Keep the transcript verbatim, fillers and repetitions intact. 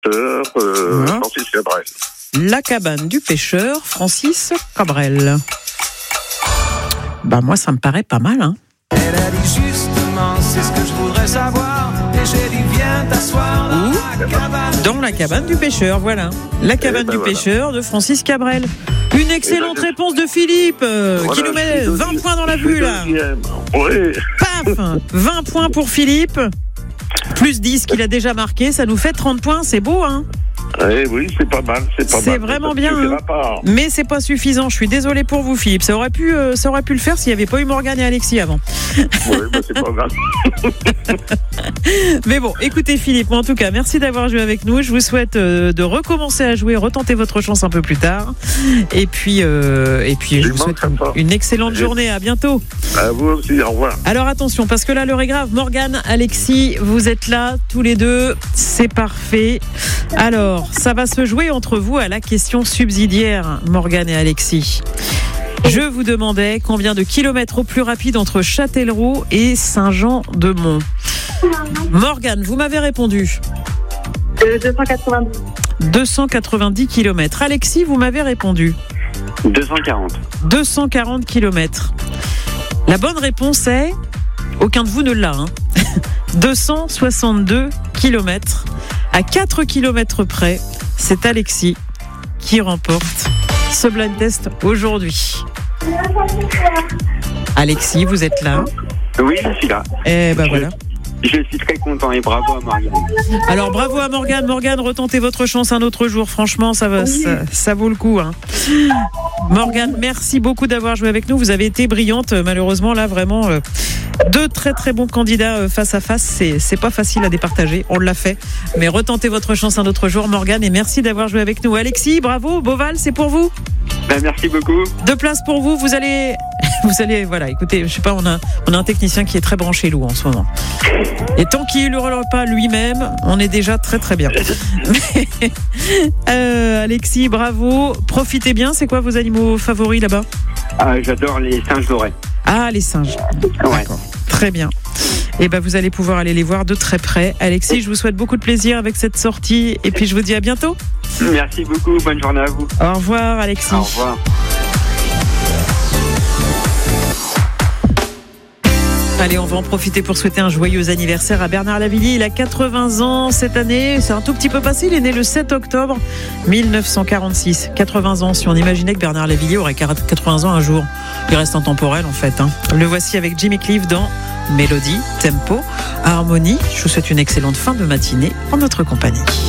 Euh, euh, Hein Francis Cabrel. La cabane du pêcheur, Francis Cabrel. Bah moi, ça me paraît pas mal, hein. Elle a dit justement, c'est ce que je voudrais savoir. Et j'ai dit, viens t'asseoir dans la cabane. Dans la cabane du pêcheur, voilà. La cabane ben du voilà. pêcheur de Francis Cabrel. Une excellente ben, je- réponse de Philippe, euh, Voilà, qui nous je met suis vingt deuxième. points dans la Je suis vue, là. deuxième. Oui. Paf, vingt points pour Philippe. Plus dix qu'il a déjà marqué, ça nous fait trente points, c'est beau, hein. Eh oui, c'est pas mal, c'est pas mal. C'est vraiment Ça bien, suffira hein. pas. Mais c'est pas suffisant, je suis désolé pour vous, Philippe. Ça aurait pu, euh, ça aurait pu le faire s'il n'y avait pas eu Morgane et Alexis avant. Oui, mais c'est pas grave. Mais bon, écoutez Philippe, moi, en tout cas, merci d'avoir joué avec nous. Je vous souhaite euh, de recommencer à jouer, retenter votre chance un peu plus tard. Et puis, euh, et puis je Je vous souhaite manquerai une, pas. une excellente journée. À bientôt. À vous aussi, au revoir. Alors attention, parce que là, l'heure est grave. Morgane, Alexis, vous êtes là tous les deux. C'est parfait. Alors, ça va se jouer entre vous à la question subsidiaire, Morgane et Alexis. Je vous demandais combien de kilomètres au plus rapide entre Châtellerault et Saint-Jean-de-Mont. Morgane, vous m'avez répondu. Euh, deux cent quatre-vingt-dix. deux cent quatre-vingt-dix kilomètres. Alexis, vous m'avez répondu. deux cent quarante. deux cent quarante kilomètres. La bonne réponse est... Aucun de vous ne l'a, hein. deux cent soixante-deux kilomètres. À quatre kilomètres près, c'est Alexis qui remporte ce blind test aujourd'hui. Alexis, vous êtes là. Oui, je suis là. Eh ben voilà. Je suis très content et bravo à Marianne. Alors bravo à Morgane. Morgane, retentez votre chance un autre jour. Franchement, ça, va, ça, ça vaut le coup, hein. Morgane, merci beaucoup d'avoir joué avec nous. Vous avez été brillante. Malheureusement, là, vraiment, euh, deux très très bons candidats euh, face à face. C'est, c'est pas facile à départager. On l'a fait. Mais retentez votre chance un autre jour, Morgane. Et merci d'avoir joué avec nous. Alexis, bravo. Beauval, c'est pour vous. Ben, merci beaucoup. Deux places pour vous. Vous allez, vous allez, voilà. Écoutez, je sais pas, on a, on a un technicien qui est très branché loup en ce moment. Et tant qu'il ne hurle pas lui-même, on est déjà très très bien. Mais, euh, Alexis, bravo. Profitez bien. C'est quoi vos animaux favoris là-bas ? Ah, j'adore les singes dorés. Ah, les singes. Ouais. D'accord. Très bien. Et ben, vous allez pouvoir aller les voir de très près. Alexis, je vous souhaite beaucoup de plaisir avec cette sortie. Et puis, je vous dis à bientôt. Merci beaucoup. Bonne journée à vous. Au revoir, Alexis. Au revoir. Allez, on va en profiter pour souhaiter un joyeux anniversaire à Bernard Lavilliers. Il a quatre-vingts ans cette année. C'est un tout petit peu passé. Il est né le sept octobre mille neuf cent quarante-six. quatre-vingts ans. Si on imaginait que Bernard Lavilliers aurait quatre-vingts ans un jour, il reste intemporel en fait, hein. Le voici avec Jimmy Cliff dans Mélodie, Tempo, Harmonie. Je vous souhaite une excellente fin de matinée en notre compagnie.